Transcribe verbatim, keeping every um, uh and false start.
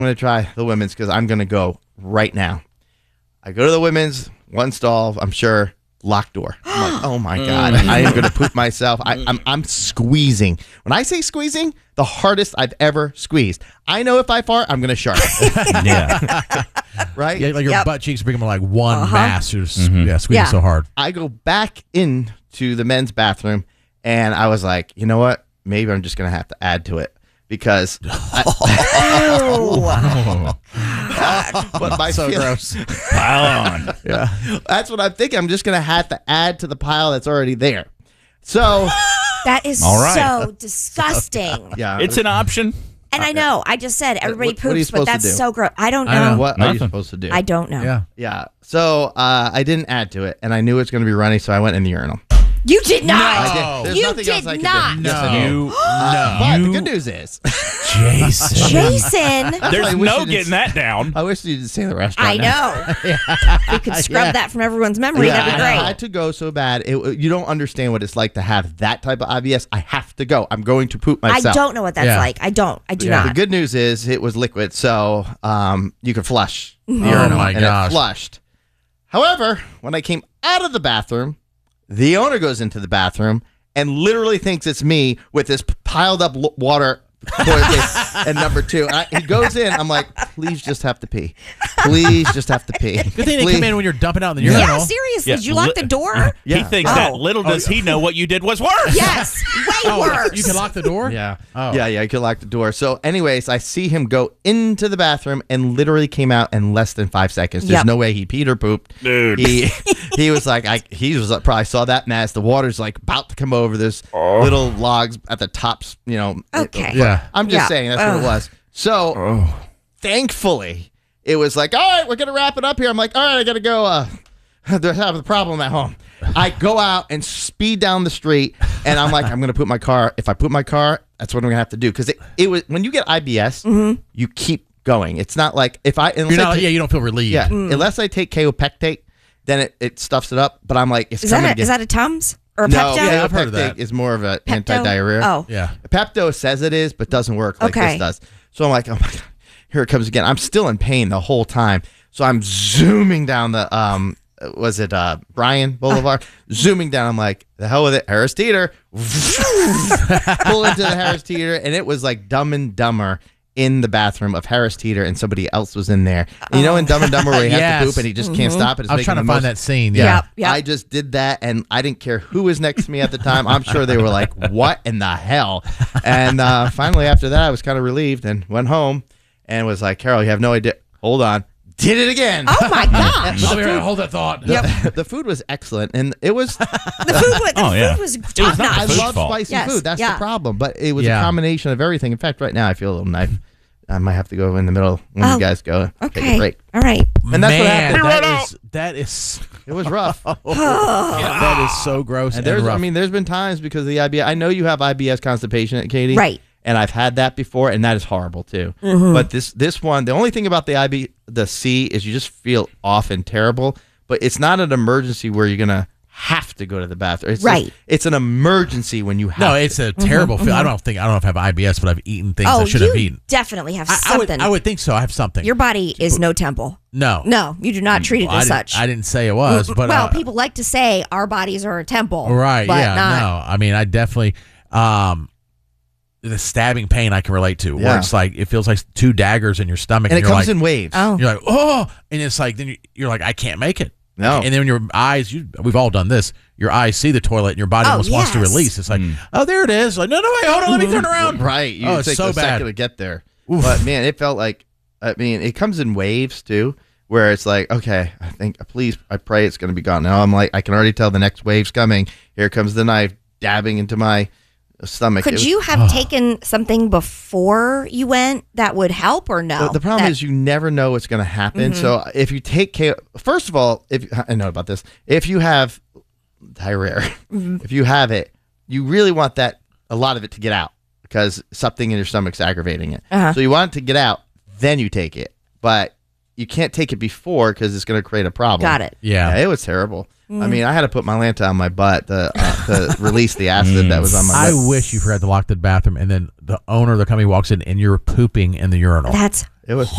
I'm going to try the women's because I'm going to go right now. I go to the women's, one stall, I'm sure, locked door. I'm like, oh my God, I am going to poop myself. I, I'm, I'm squeezing. When I say squeezing, the hardest I've ever squeezed. I know if I fart, I'm going to shark. Yeah. Right? Yeah, like your Yep. butt cheeks become like one Uh-huh. mass. You're s- Mhm. yeah, squeezing Yeah. so hard. I go back into the men's bathroom, and I was like, you know what? Maybe I'm just going to have to add to it. Because I, Oh. but my So feel- gross. Pile on. Yeah. that's what I'm thinking. I'm just going to have to add to the pile that's already there. So, That is All right. so disgusting. yeah. It's an option. And I know, I just said everybody what- what are you poops, but supposed to that's do? so gross. I don't know. I know. what are you Nothing. supposed to do? I don't know. Yeah. Yeah. So uh, I didn't add to it, and I knew it was going to be runny, so I went in the urinal. You did not. I did. There's You nothing else did I could not. do. Yes, I did. You, Uh, but you- the good news is, Jason. Jason. there's I wish no you didn't- getting that down. I wish you didn't say the restaurant. I now. know. If we could scrub Yeah. that from everyone's memory, Yeah, that'd be I great. had to go so bad. It, you don't understand what it's like to have that type of I B S. I have to go. I'm going to poop I myself. don't know what that's Yeah. like. I don't. I do The not. good news is it was liquid, so um, you could flush the Mm-hmm. Oh urinal, my and gosh. it flushed. However, when I came out of the bathroom, the owner goes into the bathroom and literally thinks it's me with this piled up l- water toilet paper and number two. And I, he goes in. I'm like, please just have to pee. Please just have to pee. Good thing they Please. come in when you're dumping out in the Yeah, urinal. seriously. Yeah, Did you lock li- the door? Yeah. He thinks Oh. that little does he know what you did was worse. Yes. Way Oh, worse. you can lock the door? Yeah. Oh. Yeah, yeah, you could lock the door. So, anyways, I see him go into the bathroom and literally came out in less than five seconds. There's Yep. no way he peed or pooped. Dude. He he was like, I he was like, probably saw that mess. The water's like about to come over. There's little logs at the tops, you know. Okay. Yeah. I'm just Yeah. saying that's what it Ugh. was. So, thankfully, it was like, all right, we're gonna wrap it up here. I'm like, all right, I gotta go. Uh, they have a problem at home. I go out and speed down the street, and I'm like, I'm gonna put my car. If I put my car, that's what I'm gonna have to do because it, it was when you get I B S, you keep going. It's not like if I unless You're I not, take- yeah, you don't feel relieved. yeah, unless I take kaopectate, then it, it stuffs it up. But I'm like, it's Is coming that, a, again. is that a Tums? Or a no, Pepto? yeah, I've heard of that. kaopectate is more of a Pepto? anti-diarrhea. Oh. Yeah. Pepto says it is, but doesn't work like Okay. this does. So I'm like, oh my God, here it comes again. I'm still in pain the whole time. So I'm zooming down the, um, was it uh, Bryan Boulevard? Zooming down. I'm like, the hell with it. Harris Teeter. Pull into the Harris Teeter. And it was like Dumb and Dumber in the bathroom of Harris Teeter, and somebody else was in there. And you know in Dumb and Dumber where he has Yes. to poop and he just can't stop it? It's I was making trying to the find most- that scene. Yeah. Yep. Yep. I just did that, and I didn't care who was next to me at the time. I'm sure they were like, what in the hell? And uh, finally, after that, I was kind of relieved and went home and was like, Carol, you have no idea. Hold on. Did it again. Oh my gosh. Wait, wait, wait, hold that thought. Yep. The food was excellent, and it was. The food, was- the Oh, yeah. food was It was top not I notch. food's love fault. spicy Yes, food. That's yeah. the problem. But it was Yeah. a combination of everything. In fact, right now, I feel a little knife. I might have to go in the middle when Oh, you guys go. Take a Okay. break. All right. And that's what Man, happened. that is, that is, It was rough. that is so gross And and, there's, rough. I mean, there's been times because of the I B S. I know you have I B S constipation, Katie. Right. And I've had that before, and that is horrible too. Mm-hmm. But this this one, the only thing about the I B, the C, is you just feel off and terrible. But it's not an emergency where you're gonna have to go to the bathroom. It's Right. Just, it's an emergency when you have. no, to. it's a terrible feel. I don't think, I don't know if I have I B S, but I've eaten things Oh, I should you have eaten. definitely have I, I would, something. I would think so. I have something. Your body is no temple. no. No, you do not treat it Well, I as didn't- such. I didn't say it was, but well, uh, people like to say our bodies are a temple. right, But yeah, not. no. I mean, I definitely, um, the stabbing pain I can relate to, where Yeah. it's like it feels like two daggers in your stomach, and it you're comes like, in waves. Oh. you're like, oh, and it's like then you- you're like, I can't make it. No. And then when your eyes, you, we've all done this. Your eyes see the toilet, and your body Oh, almost wants to yes. release. It's like, oh, there it is. Like, no, no, wait, hold on, let me turn around. Right. You Oh, it's take so a bad. second to get there. But man, it felt like. I mean, it comes in waves too, where it's like, okay, I think, please, I pray it's going to be gone. Now I'm like, I can already tell the next wave's coming. Here comes the knife dabbing into my stomach. It Could was- you have taken something before you went that would help or no? The, the problem That- is you never know what's going to happen. So if you take K, first of all, if I know about this, if you have diarrhea, if you have it, you really want that a lot of it to get out because something in your stomach's aggravating it. Uh-huh. So you want it to get out, then you take it, but you can't take it before because it's going to create a problem. Got it. Yeah. Yeah, it was terrible. I mean, I had to put my Lanta on my butt to, uh, to release the acid that was on my I lip. wish you forgot to lock the bathroom, and then the owner of the company walks in, and you're pooping in the urinal. That's It was